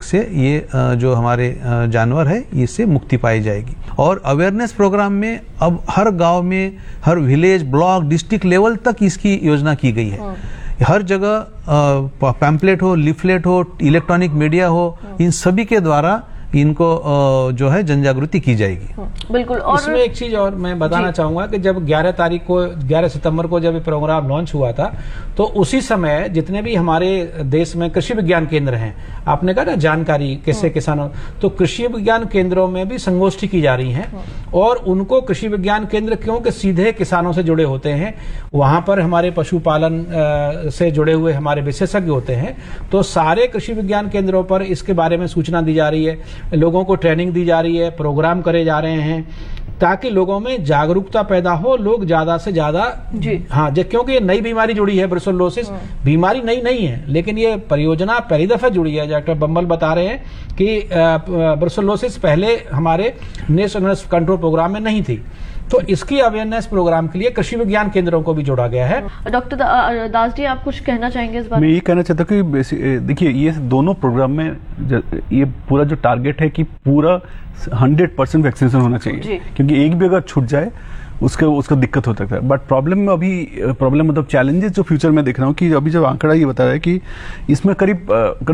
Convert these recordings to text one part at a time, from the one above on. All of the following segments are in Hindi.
से ये जो हमारे जानवर है इससे मुक्ति पाई जाएगी। और अवेयरनेस प्रोग्राम में अब हर गांव में, हर विलेज, ब्लॉक, डिस्ट्रिक्ट लेवल तक इसकी योजना की गई है। हर जगह पैम्पलेट हो, लीफलेट हो, इलेक्ट्रॉनिक मीडिया हो, इन सभी के द्वारा इनको जो है जन जागृति की जाएगी। बिल्कुल। और इसमें एक चीज और मैं बताना चाहूंगा कि जब 11 सितंबर को जब ये प्रोग्राम लॉन्च हुआ था, तो उसी समय जितने भी हमारे देश में कृषि विज्ञान केंद्र हैं, आपने कहा ना जानकारी किससे किसानों, तो कृषि विज्ञान केंद्रों में भी संगोष्ठी की जा रही है। और उनको कृषि विज्ञान केंद्र क्योंकि सीधे किसानों से जुड़े होते हैं, वहां पर हमारे पशुपालन से जुड़े हुए हमारे विशेषज्ञ होते हैं, तो सारे कृषि विज्ञान केंद्रों पर इसके बारे में सूचना दी जा रही है, लोगों को ट्रेनिंग दी जा रही है, प्रोग्राम करे जा रहे हैं, ताकि लोगों में जागरूकता पैदा हो, लोग ज्यादा से ज्यादा। हाँ, क्योंकि ये नई बीमारी जुड़ी है ब्रुसेलोसिस, बीमारी नई नहीं है, लेकिन ये परियोजना पहली दफा जुड़ी है। डॉक्टर बम्बल बता रहे हैं कि ब्रुसेलोसिस पहले हमारे नेशनल कंट्रोल प्रोग्राम में नहीं थी, तो इसकी अवेयरनेस प्रोग्राम के लिए कृषि विज्ञान केंद्रों को भी जोड़ा गया है। डॉक्टर दास जी, आप कुछ कहना चाहेंगे इस बारे में? मैं ये कहना चाहता हूँ कि देखिए, ये दोनों प्रोग्राम में ये पूरा जो टारगेट है कि पूरा 100% वैक्सीनेशन होना चाहिए, क्योंकि एक भी अगर छूट जाए उसका दिक्कत हो सकता है। बट प्रॉब्लम मतलब चैलेंजेस जो फ्यूचर में देख रहा हूँ कि अभी जब आंकड़ा ये बता रहा है कि इसमें करीब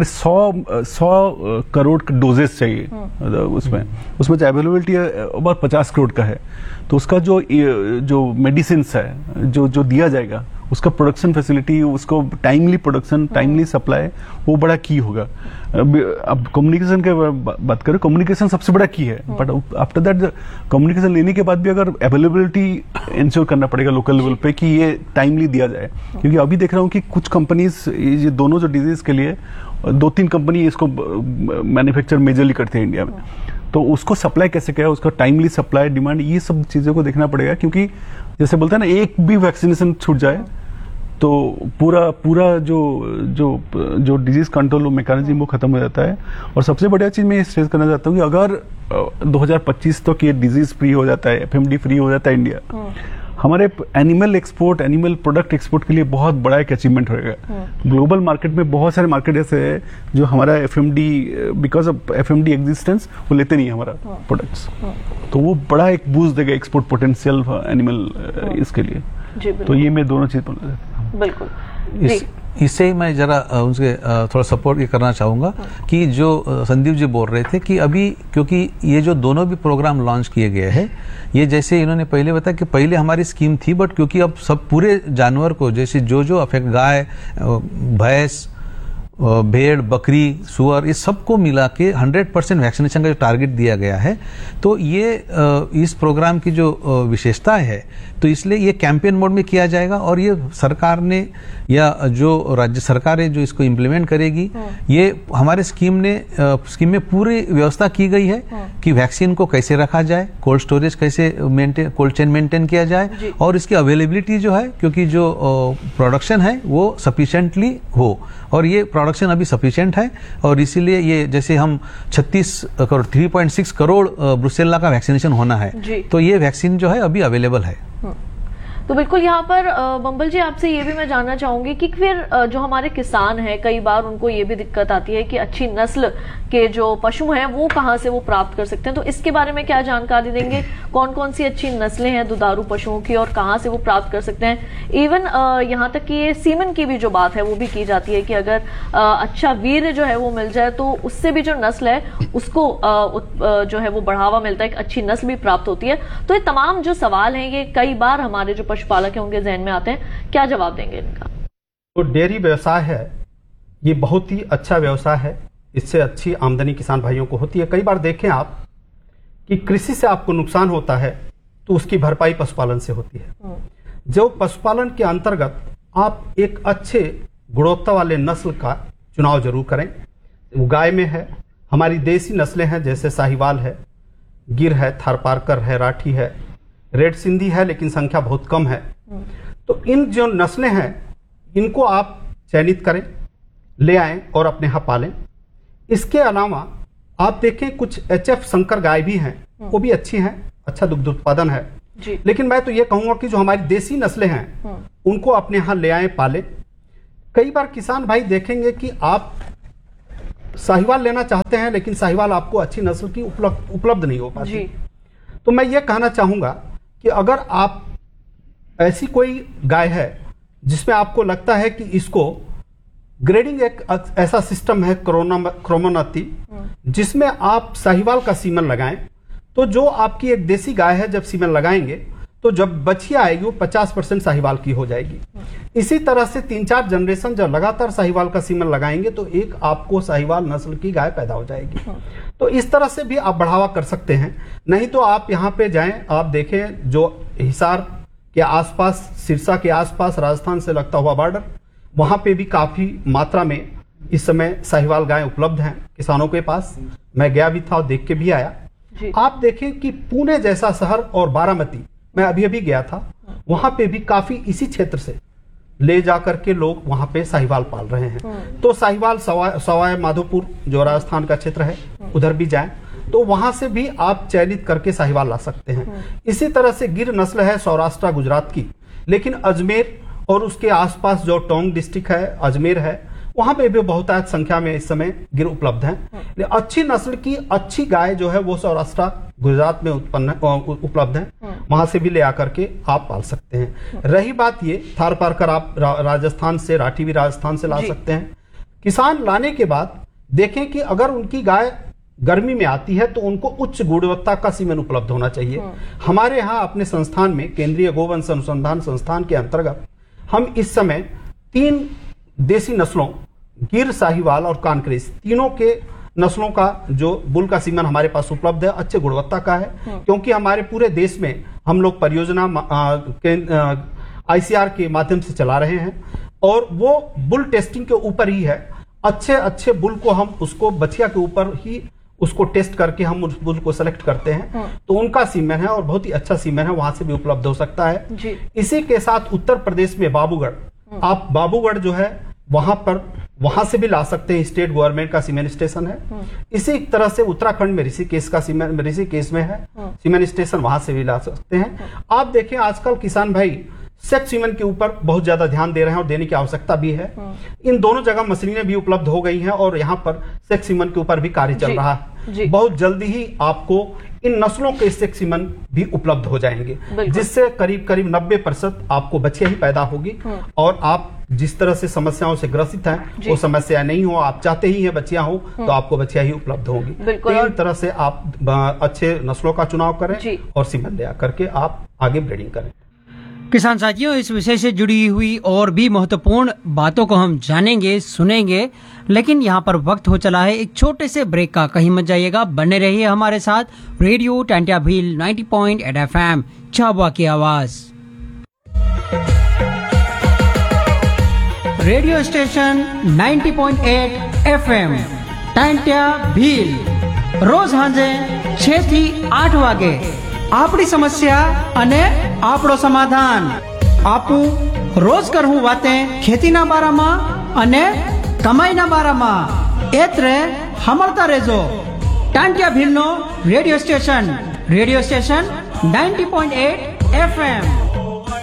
100 करोड़ डोजेस चाहिए, उसमें अवेलेबिलिटी about 50 करोड़ का है। तो उसका जो मेडिसिन है जो दिया जाएगा, उसका प्रोडक्शन फैसिलिटी, उसको टाइमली प्रोडक्शन, टाइमली सप्लाई, वो बड़ा की होगा। अब कम्युनिकेशन के बात करें, कम्युनिकेशन सबसे बड़ा की है, बट आफ्टर दैट कम्युनिकेशन लेने के बाद भी अगर अवेलेबिलिटी इंश्योर करना पड़ेगा लोकल लेवल पे कि ये टाइमली दिया जाए। क्योंकि अभी देख रहा हूँ कि कुछ कंपनीज, ये दोनों जो डिजीज के लिए 2-3 कंपनी इसको मैन्युफैक्चर मेजरली करते हैं इंडिया में, तो उसको सप्लाई कैसे किया, उसका टाइमली सप्लाई, डिमांड, ये सब चीजों को देखना पड़ेगा। क्योंकि जैसे बोलते हैं ना, एक भी वैक्सीनेशन छूट जाए तो पूरा जो डिजीज कंट्रोल मैकेनिज्म वो खत्म हो जाता है। और सबसे बढ़िया चीज मैं स्ट्रेस करना चाहता हूँ कि अगर 2025 तक ये डिजीज फ्री हो जाता है, एफएमडी फ्री हो जाता है इंडिया, हमारे एनिमल प्रोडक्ट एक्सपोर्ट के लिए बहुत बड़ा एक अचीवमेंट होगा। ग्लोबल मार्केट में बहुत सारे मार्केट ऐसे हैं जो हमारा FMD, because of FMD existence, वो लेते नहीं है हमारा प्रोडक्ट्स, तो वो बड़ा एक बूस्ट देगा एक्सपोर्ट पोटेंशियल एनिमल इसके लिए। तो ये मैं दोनों चीज बोलना चाहता हूँ। बिल्कुल। इससे ही मैं जरा उनसे थोड़ा सपोर्ट ये करना चाहूँगा कि जो संदीप जी बोल रहे थे कि अभी क्योंकि ये जो दोनों भी प्रोग्राम लॉन्च किए गए हैं, ये जैसे इन्होंने पहले बताया कि पहले हमारी स्कीम थी, बट क्योंकि अब सब पूरे जानवर को, जैसे जो अफेक्ट, गाय, भैंस, भेड़, बकरी, सुअर, ये सबको मिला के 100% वैक्सीनेशन का जो टारगेट दिया गया है, तो ये इस प्रोग्राम की जो विशेषता है, तो इसलिए ये कैंपेन मोड में किया जाएगा। और ये सरकार ने या जो राज्य सरकारें जो इसको इम्प्लीमेंट करेगी, ये हमारे स्कीम में पूरी व्यवस्था की गई है कि वैक्सीन को कैसे रखा जाए, कोल्ड स्टोरेज कैसे कोल्ड चेन मेंटेन किया जाए, और इसकी अवेलेबिलिटी जो है, क्योंकि जो प्रोडक्शन है वो सफिशिएंटली हो, और ये प्रोडक्शन अभी सफिशिएंट है। और इसीलिए ये जैसे हम 3.6 करोड़ ब्रुसेल्ला का वैक्सीनेशन होना है, तो ये वैक्सीन जो है अभी अवेलेबल है। तो बिल्कुल यहाँ पर बम्बल जी, आपसे ये भी मैं जानना चाहूंगी कि फिर जो हमारे किसान हैं, कई बार उनको ये भी दिक्कत आती है कि अच्छी नस्ल के जो पशु हैं वो कहाँ से वो प्राप्त कर सकते हैं, तो इसके बारे में क्या जानकारी देंगे? कौन कौन सी अच्छी नस्लें हैं दुधारू पशुओं की और कहाँ से वो प्राप्त कर सकते हैं? इवन यहाँ तक कि ये सीमन की भी जो बात है वो भी की जाती है कि अगर अच्छा वीर्य जो है वो मिल जाए तो उससे भी जो नस्ल है उसको जो है वो बढ़ावा मिलता है, एक अच्छी नस्ल भी प्राप्त होती है। तो ये तमाम जो सवाल हैं, ये कई बार हमारे जो पशुपालक हैं उनके जहन में आते हैं, क्या जवाब देंगे इनका? तो डेयरी व्यवसाय है, ये बहुत ही अच्छा व्यवसाय है, इससे अच्छी आमदनी किसान भाइयों को होती है। कई बार देखें आप कि कृषि से आपको नुकसान होता है तो उसकी भरपाई पशुपालन से होती है। जो पशुपालन के अंतर्गत आप एक अच्छे गुणवत्ता वाले नस्ल का चुनाव जरूर करें। वो गाय में है, हमारी देसी नस्लें हैं, जैसे साहिवाल है, गिर है, थारपारकर है, राठी है, रेड सिंधी है, लेकिन संख्या बहुत कम है। तो इन जो नस्लें हैं इनको आप चयनित करें, ले आएं और अपने यहाँ पालें। इसके अलावा आप देखें कुछ HF संकर गाय भी हैं, वो भी अच्छी हैं, अच्छा दुग्ध उत्पादन है जी। लेकिन मैं तो ये कहूंगा कि जो हमारी देसी नस्लें हैं उनको अपने यहाँ ले आएं, पालें। कई बार किसान भाई देखेंगे कि आप साहिवाल लेना चाहते हैं लेकिन साहिवाल आपको अच्छी नस्ल की उपलब्ध नहीं हो पाती जी। तो मैं ये कहना चाहूंगा कि अगर आप ऐसी कोई गाय है जिसमें आपको लगता है कि इसको ग्रेडिंग एक ऐसा सिस्टम है क्रोमोनाती जिसमें आप साहिवाल का सीमन लगाएं, तो जो आपकी एक देसी गाय है जब सीमन लगाएंगे तो जब बछिया आएगी वो 50% साहिवाल की हो जाएगी। इसी तरह से 3-4 जनरेशन जब लगातार साहिवाल का सीमन लगाएंगे तो एक आपको साहिवाल नस्ल की गाय पैदा हो जाएगी। तो इस तरह से भी आप बढ़ावा कर सकते हैं। नहीं तो आप यहाँ पे जाएं, आप देखें जो हिसार के आसपास, सिरसा के आसपास राजस्थान से लगता हुआ बॉर्डर, वहां पे भी काफी मात्रा में इस समय साहिवाल गायें उपलब्ध हैं किसानों के पास। मैं गया भी था और देख के भी आया। आप देखें कि पुणे जैसा शहर और बारामती, मैं अभी अभी गया था, वहां पे भी काफी इसी क्षेत्र से ले जाकर के लोग वहां पे साहिवाल पाल रहे हैं। तो साहिवाल सवाई माधोपुर जो राजस्थान का क्षेत्र है उधर भी जाएं तो वहां से भी आप चयनित करके साहिवाल ला सकते हैं। इसी तरह से गिर नस्ल है सौराष्ट्र गुजरात की, लेकिन अजमेर और उसके आसपास जो टोंग डिस्ट्रिक्ट है, अजमेर है, वहां पे भी बहुतायत संख्या में इस समय गिर उपलब्ध हैं। अच्छी नस्ल की अच्छी गाय जो है वो सौराष्ट्र गुजरात में उपलब्ध है, वहां से भी ले आकर के आप पाल सकते हैं। रही बात ये थार पारकर आप राजस्थान से, राठी भी राजस्थान से ला सकते हैं। किसान लाने के बाद देखें कि अगर उनकी गाय गर्मी में आती है तो उनको उच्च गुणवत्ता का सीमेन उपलब्ध होना चाहिए। हमारे यहाँ अपने संस्थान में, केंद्रीय गोवंश अनुसंधान संस्थान के अंतर्गत, हम इस समय 3 देसी नस्लों, गिर, साहिवाल और कानक्रेस, तीनों के नस्लों का जो बुल का सीमन हमारे पास उपलब्ध है, अच्छे गुणवत्ता का है। क्योंकि हमारे पूरे देश में हम लोग परियोजना ICR के माध्यम से चला रहे हैं और वो बुल टेस्टिंग के ऊपर ही है। अच्छे बुल को हम उसको बछिया के ऊपर ही उसको टेस्ट करके हम उस बुल को सेलेक्ट करते हैं, तो उनका सीमेन है और बहुत ही अच्छा सीमेन है, वहां से भी उपलब्ध हो सकता है जी। इसी के साथ उत्तर प्रदेश में बाबूगढ़, आप बाबूगढ़ जो है वहां से भी ला सकते हैं, स्टेट गवर्नमेंट का सीमेन स्टेशन है। इसी तरह से उत्तराखंड में ऋषिकेश में है सीमेन स्टेशन, वहां से भी ला सकते हैं। आप देखें आजकल किसान भाई सेक्स सीमेन के ऊपर बहुत ज्यादा ध्यान दे रहे हैं और देने की आवश्यकता भी है। इन दोनों जगह मशीनें भी उपलब्ध हो गई हैं और यहाँ पर सेक्स सीमेन के ऊपर भी कार्य चल रहा है। बहुत जल्दी ही आपको इन नस्लों के सेक्स सीमेन भी उपलब्ध हो जाएंगे, जिससे करीब 90% आपको बच्चियां ही पैदा होगी और आप जिस तरह से समस्याओं से ग्रसित हैं वो समस्या नहीं हो, आप चाहते ही हैं बच्चियां हो तो आपको बच्चियां ही उपलब्ध होंगी। तो इन तरह से आप अच्छे नस्लों का चुनाव करें और सीमेन ले करके आप आगे ब्रीडिंग करें। किसान साथियों, इस विषय से जुड़ी हुई और भी महत्वपूर्ण बातों को हम जानेंगे, सुनेंगे, लेकिन यहाँ पर वक्त हो चला है एक छोटे से ब्रेक का। कहीं मत जाइएगा, बने रहिए हमारे साथ। रेडियो टांट्या भील 90.8 FM, झाबुआ की आवाज। Radio station 90.8 FM Tantya Bhil, रोज हांजे 6 થી 8 વાગે આપણી સમસ્યા અને આપણો સમાધાન આપું રોજ કરવું વાતે ખેતીના બારામાં અને કમાઈના બારામાં એત્રે હમરતા રહેજો टांट्या भीलનો રેડિયો સ્ટેશન 90.8 FM।